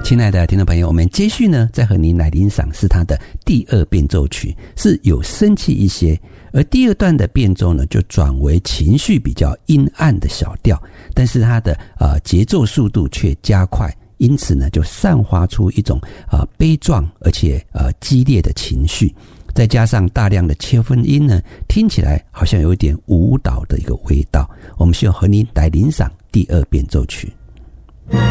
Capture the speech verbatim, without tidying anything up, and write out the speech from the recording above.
亲爱的听众朋友，我们继续呢，再和您来欣赏是它的第二变奏曲，是有生气一些，而第二段的变奏呢，就转为情绪比较阴暗的小调，但是它的呃节奏速度却加快，因此呢，就散发出一种呃悲壮而且呃激烈的情绪，再加上大量的切分音呢，听起来好像有一点舞蹈的一个味道。我们需要和您来欣赏第二变奏曲。